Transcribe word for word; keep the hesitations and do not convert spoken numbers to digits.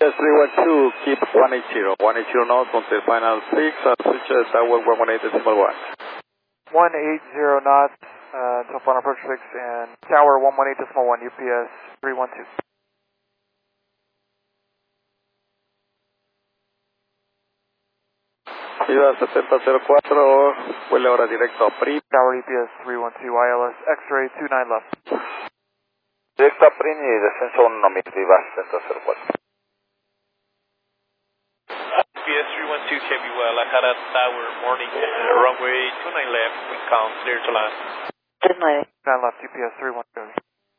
three one two, keep one eighty. one eighty knots until final six, and switch uh, tower one one eight decimal one. one eighty knots uh, until final approach six, and tower one one eight decimal one, U P S three one two. Iba setenta cero cuatro, vuelve ahora directo a P R I. Tower U P S three one two, I L S X-ray two nine left. Directo a P R I y descenso uno mil, viva setenta cero cuatro. U P S three one two, can be well. I had a tower morning, uh, runway two nine left, we count clear to land. nine left, U P S three one two.